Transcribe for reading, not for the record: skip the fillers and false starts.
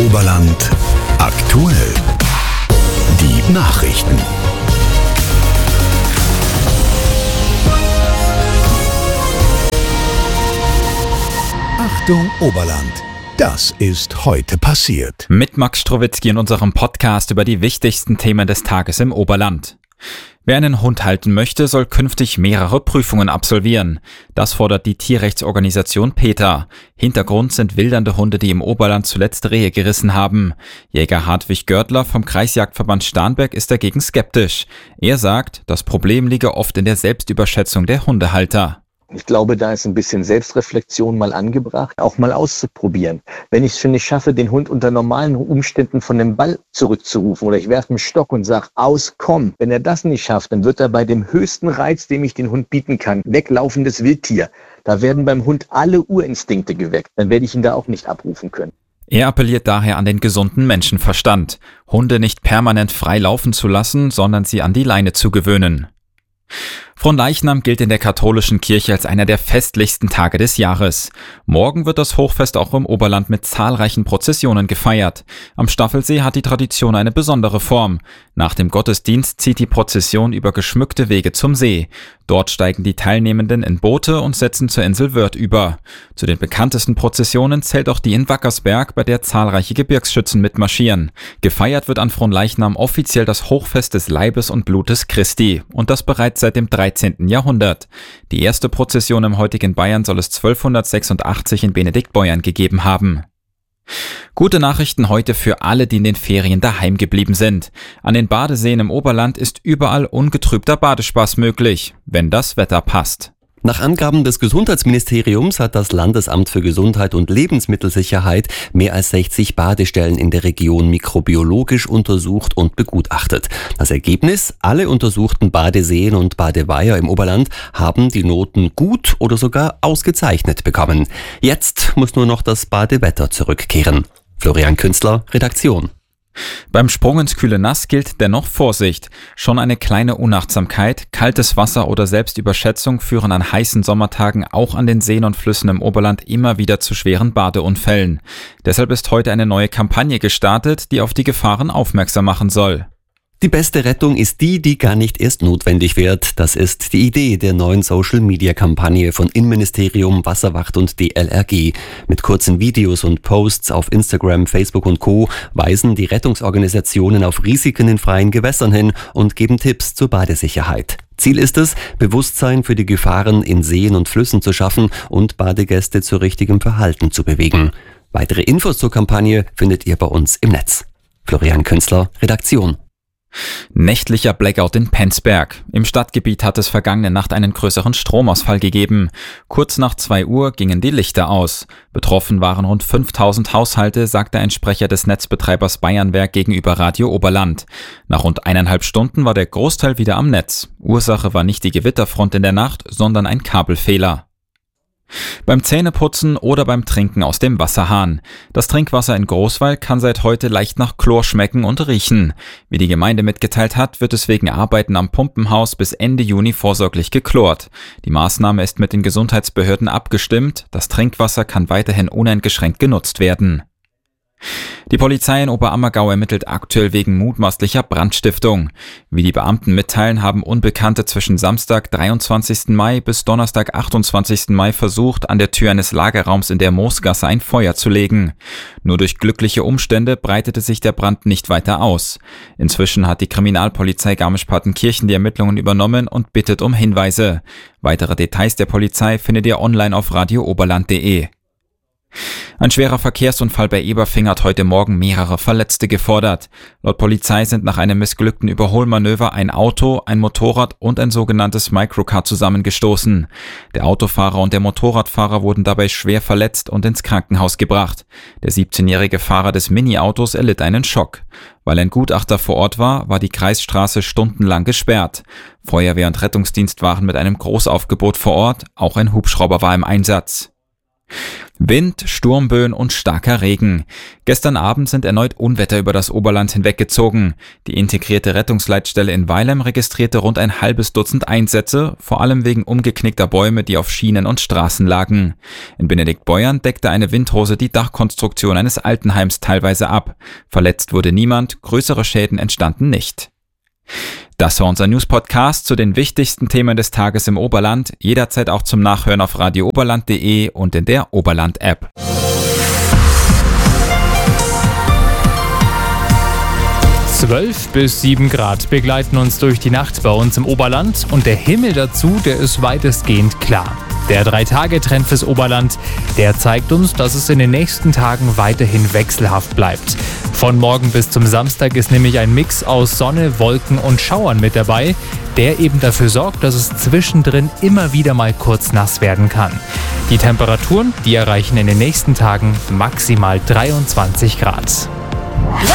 Oberland aktuell. Die Nachrichten. Achtung Oberland. Das ist heute passiert. Mit Max Strowitzki in unserem Podcast über die wichtigsten Themen des Tages im Oberland. Wer einen Hund halten möchte, soll künftig mehrere Prüfungen absolvieren. Das fordert die Tierrechtsorganisation PETA. Hintergrund sind wildernde Hunde, die im Oberland zuletzt Rehe gerissen haben. Jäger Hartwig Görtler vom Kreisjagdverband Starnberg ist dagegen skeptisch. Er sagt, das Problem liege oft in der Selbstüberschätzung der Hundehalter. Ich glaube, da ist ein bisschen Selbstreflexion mal angebracht, auch mal auszuprobieren. Wenn ich es schon nicht schaffe, den Hund unter normalen Umständen von dem Ball zurückzurufen oder ich werfe einen Stock und sage, aus, komm. Wenn er das nicht schafft, dann wird er bei dem höchsten Reiz, dem ich den Hund bieten kann, weglaufendes Wildtier. Da werden beim Hund alle Urinstinkte geweckt. Dann werde ich ihn da auch nicht abrufen können. Er appelliert daher an den gesunden Menschenverstand, Hunde nicht permanent frei laufen zu lassen, sondern sie an die Leine zu gewöhnen. Fronleichnam gilt in der katholischen Kirche als einer der festlichsten Tage des Jahres. Morgen wird das Hochfest auch im Oberland mit zahlreichen Prozessionen gefeiert. Am Staffelsee hat die Tradition eine besondere Form. Nach dem Gottesdienst zieht die Prozession über geschmückte Wege zum See. Dort steigen die Teilnehmenden in Boote und setzen zur Insel Wörth über. Zu den bekanntesten Prozessionen zählt auch die in Wackersberg, bei der zahlreiche Gebirgsschützen mitmarschieren. Gefeiert wird an Fronleichnam offiziell das Hochfest des Leibes und Blutes Christi und das bereits seit dem 13. Jahrhundert. Die erste Prozession im heutigen Bayern soll es 1286 in Benediktbeuern gegeben haben. Gute Nachrichten heute für alle, die in den Ferien daheim geblieben sind. An den Badeseen im Oberland ist überall ungetrübter Badespaß möglich, wenn das Wetter passt. Nach Angaben des Gesundheitsministeriums hat das Landesamt für Gesundheit und Lebensmittelsicherheit mehr als 60 Badestellen in der Region mikrobiologisch untersucht und begutachtet. Das Ergebnis: Alle untersuchten Badeseen und Badeweiher im Oberland haben die Noten gut oder sogar ausgezeichnet bekommen. Jetzt muss nur noch das Badewetter zurückkehren. Florian Künstler, Redaktion. Beim Sprung ins kühle Nass gilt dennoch Vorsicht. Schon eine kleine Unachtsamkeit, kaltes Wasser oder Selbstüberschätzung führen an heißen Sommertagen auch an den Seen und Flüssen im Oberland immer wieder zu schweren Badeunfällen. Deshalb ist heute eine neue Kampagne gestartet, die auf die Gefahren aufmerksam machen soll. Die beste Rettung ist die gar nicht erst notwendig wird. Das ist die Idee der neuen Social-Media-Kampagne von Innenministerium, Wasserwacht und DLRG. Mit kurzen Videos und Posts auf Instagram, Facebook und Co. weisen die Rettungsorganisationen auf Risiken in freien Gewässern hin und geben Tipps zur Badesicherheit. Ziel ist es, Bewusstsein für die Gefahren in Seen und Flüssen zu schaffen und Badegäste zu richtigem Verhalten zu bewegen. Weitere Infos zur Kampagne findet ihr bei uns im Netz. Florian Künstler, Redaktion. Nächtlicher Blackout in Penzberg. Im Stadtgebiet hat es vergangene Nacht einen größeren Stromausfall gegeben. Kurz nach 2 Uhr gingen die Lichter aus. Betroffen waren rund 5000 Haushalte, sagte ein Sprecher des Netzbetreibers Bayernwerk gegenüber Radio Oberland. Nach rund 1,5 Stunden war der Großteil wieder am Netz. Ursache war nicht die Gewitterfront in der Nacht, sondern ein Kabelfehler. Beim Zähneputzen oder beim Trinken aus dem Wasserhahn. Das Trinkwasser in Großwall kann seit heute leicht nach Chlor schmecken und riechen. Wie die Gemeinde mitgeteilt hat, wird es wegen Arbeiten am Pumpenhaus bis Ende Juni vorsorglich geklort. Die Maßnahme ist mit den Gesundheitsbehörden abgestimmt. Das Trinkwasser kann weiterhin uneingeschränkt genutzt werden. Die Polizei in Oberammergau ermittelt aktuell wegen mutmaßlicher Brandstiftung. Wie die Beamten mitteilen, haben Unbekannte zwischen Samstag, 23. Mai bis Donnerstag, 28. Mai versucht, an der Tür eines Lagerraums in der Moosgasse ein Feuer zu legen. Nur durch glückliche Umstände breitete sich der Brand nicht weiter aus. Inzwischen hat die Kriminalpolizei Garmisch-Partenkirchen die Ermittlungen übernommen und bittet um Hinweise. Weitere Details der Polizei findet ihr online auf radiooberland.de. Ein schwerer Verkehrsunfall bei Eberfing hat heute Morgen mehrere Verletzte gefordert. Laut Polizei sind nach einem missglückten Überholmanöver ein Auto, ein Motorrad und ein sogenanntes Microcar zusammengestoßen. Der Autofahrer und der Motorradfahrer wurden dabei schwer verletzt und ins Krankenhaus gebracht. Der 17-jährige Fahrer des Mini-Autos erlitt einen Schock. Weil ein Gutachter vor Ort war die Kreisstraße stundenlang gesperrt. Feuerwehr und Rettungsdienst waren mit einem Großaufgebot vor Ort, auch ein Hubschrauber war im Einsatz. Wind, Sturmböen und starker Regen. Gestern Abend sind erneut Unwetter über das Oberland hinweggezogen. Die integrierte Rettungsleitstelle in Weilheim registrierte rund ein halbes Dutzend Einsätze, vor allem wegen umgeknickter Bäume, die auf Schienen und Straßen lagen. In Benediktbeuern deckte eine Windhose die Dachkonstruktion eines Altenheims teilweise ab. Verletzt wurde niemand, größere Schäden entstanden nicht. Das war unser News-Podcast zu den wichtigsten Themen des Tages im Oberland, jederzeit auch zum Nachhören auf radiooberland.de und in der Oberland-App. 12 bis 7 Grad begleiten uns durch die Nacht bei uns im Oberland und der Himmel dazu, der ist weitestgehend klar. Der 3-Tage-Trend fürs Oberland, der zeigt uns, dass es in den nächsten Tagen weiterhin wechselhaft bleibt. Von morgen bis zum Samstag ist nämlich ein Mix aus Sonne, Wolken und Schauern mit dabei, der eben dafür sorgt, dass es zwischendrin immer wieder mal kurz nass werden kann. Die Temperaturen, die erreichen in den nächsten Tagen maximal 23 Grad.